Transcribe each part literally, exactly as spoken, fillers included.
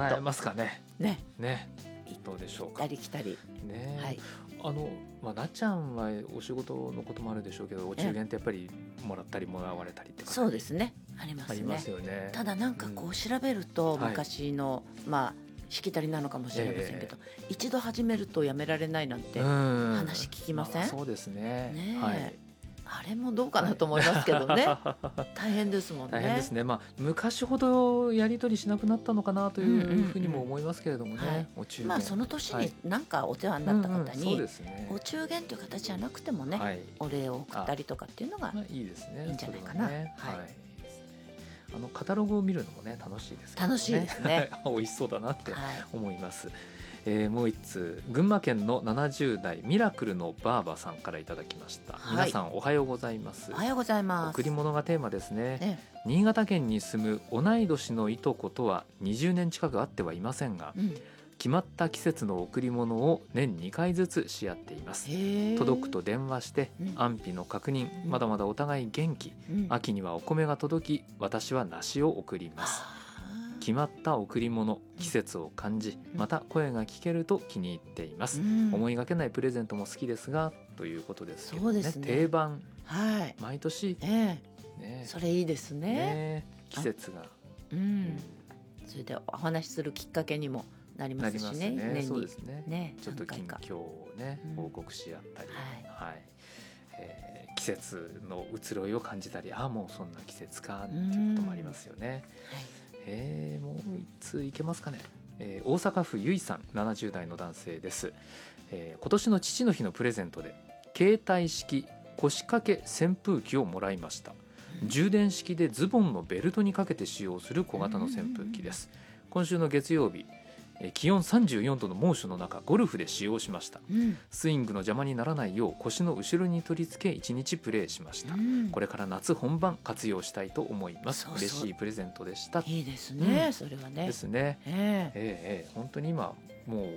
叶えますかね。 ねね、どうでしょうか。 行ったり来たり、 ね、 はい、 あのまあ、なっちゃんはお仕事のこともあるでしょうけど、お中元ってやっぱりもらったりもらわれたりってか、 そうですね、ありますね。 ありますよね。 ただなんかこう調べると、昔の、はい、まあしきたりなのかもしれませんけど、えー、一度始めるとやめられないなんて話聞きません？ まあ、そうですね。 ね、 はい、 あれもどうかなと思いますけどね。大変ですもんね。 大変ですね。まあ、昔ほどやり取りしなくなったのかなというふうにも思いますけれどもね。うんうんうん、はい、お中元、 まあ、その年に何かお世話になった方に、 はい、うんうん、そうですね、 お中元という形じゃなくてもね、はい、お礼を送ったりとかっていうのがいいんじゃないかな。 あのカタログを見るのもね、楽しいですけどね。 楽しいですね。 美味しそうだなって思います。はい、えー、もう一通、群馬県のななじゅう代ミラクルのバーバさんからいただきました。はい、皆さんおはようございます。 おはようございます。 贈り物がテーマですね。 ええ、 新潟県に住む同い年のいとことはにじゅうねん近く会ってはいませんが、うん、決まった季節の贈り物を年にかいずつし合っています。届くと電話して安否の確認、うん、まだまだお互い元気、うん、秋にはお米が届き、私は梨を贈ります。決まった贈り物、季節を感じ、また声が聞けると気に入っています。うん、思いがけないプレゼントも好きですが、ということですけど ね, そうですね、定番、はい、毎年、 えーね、それいいです ね, ね、 季節が、 うんうん、それでお話しするきっかけにもなりますし ね, ね, 年にそうですね、 ね、 ちょっと近況を、ね、うん、報告し合ったり、はいはい、えー、季節の移ろいを感じたり、ああもうそんな季節かっていうこともありますよね。はい、えー、もう一通いけますかね。えー、大阪府ゆいさん、ななじゅう代の男性です。えー、今年の父の日のプレゼントで携帯式腰掛け扇風機をもらいました。充電式でズボンのベルトにかけて使用する小型の扇風機です。今週の月曜日、気温さんじゅうよんどの猛暑の中、ゴルフで使用しました。うん、スイングの邪魔にならないよう腰の後ろに取り付けいちにちプレーしました。うん、これから夏本番活用したいと思います。そうそう、嬉しいプレゼントでした。 いいですね、うん、それはね。 ですね、えーえーえー、本当に今もう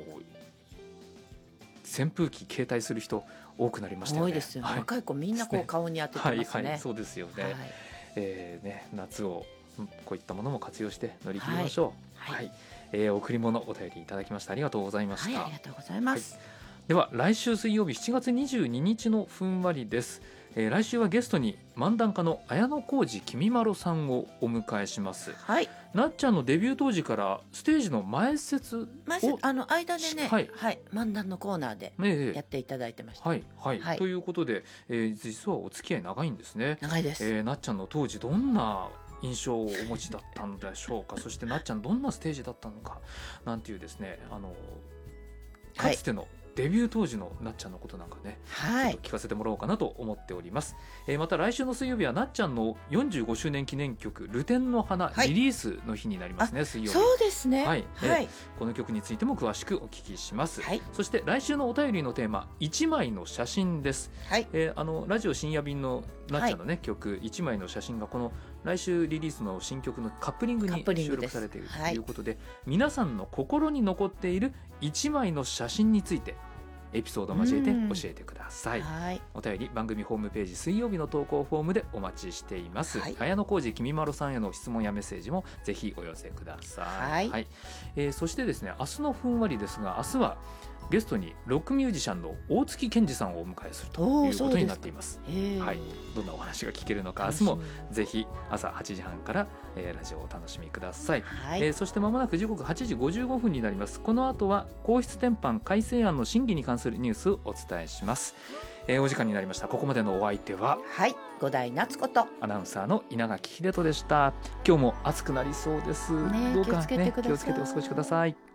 扇風機携帯する人多くなりましたよね。 多いですよね、はい、若い子みんなこう顔に当ててますね。 はいはい、そうですよね。はい、えー、ね、夏をこういったものも活用して乗り切りましょう。はい、はいはい、えー、贈り物お便りいただきましてありがとうございました。 はい、ありがとうございます。はい、 では来週水曜日しちがつにじゅうににちのふんわりです。えー、来週はゲストに漫談家の綾小路きみまろさんをお迎えします。はい、なっちゃんのデビュー当時からステージの前説を前説あの間でね、はいはい、漫談のコーナーでやっていただいてました。 はいはいはい、ということで、えー、実はお付き合い長いんですね。 長いです。 えー、なっちゃんの当時どんな印象をお持ちだったんでしょうか。そしてなっちゃんどんなステージだったのかなんていうですね、あのかつてのデビュー当時のなっちゃんのことなんかね、はい、ちょっと聞かせてもらおうかなと思っております。えー、また来週の水曜日はなっちゃんのよんじゅうごしゅうねん記念曲ルテンの花、はい、リリースの日になりますね。水曜日。 そうですね。はい、 はい、この曲についても詳しくお聞きします。はい、そして来週のお便りのテーマいちまいの写真です。はい、えー、あのラジオ深夜便のなっちゃんのね、はい、曲いちまいの写真がこの来週リリースの新曲のカップリングに収録されているということで、はい、皆さんの心に残っているいちまいの写真についてエピソードを交えて教えてください。はい、お便り番組ホームページ水曜日の投稿フォームでお待ちしています。はい、綾小路きみまろさんへの質問やメッセージもぜひお寄せください。はい、はい、えー、そしてですね、明日のふんわりですが、明日はゲストにロックミュージシャンの大月健二さんをお迎えするということになっています。はい、どんなお話が聞けるのか明日もぜひ朝はちじはんから、えー、ラジオをお楽しみください。はい、えー、そしてまもなく時刻はちじごじゅうごふんになります。この後は皇室典範改正案の審議に関するニュースをお伝えします。えー、お時間になりました。ここまでのお相手は、 はい、五代夏子とアナウンサーの稲垣秀人でした。今日も暑くなりそうです。ね、どうか、ね、気をつけてお過ごしください。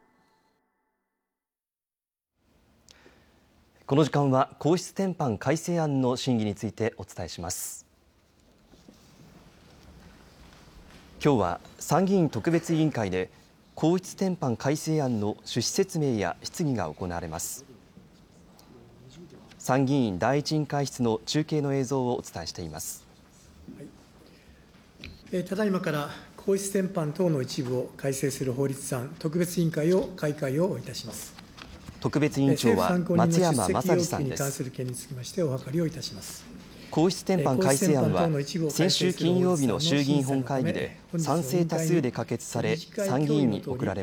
この時間は皇室典範改正案の審議についてお伝えします。今日は参議院特別委員会で皇室典範改正案の趣旨説明や質疑が行われます。参議院第一委員会室の中継の映像をお伝えしています。 はい、えー、ただいまから皇室典範等の一部を改正する法律案特別委員会を開会をいたします。 特別委員長は松山正治さんです。皇室典範改正案は先週金曜日の衆議院本会議で賛成多数で可決され参議院に送られました。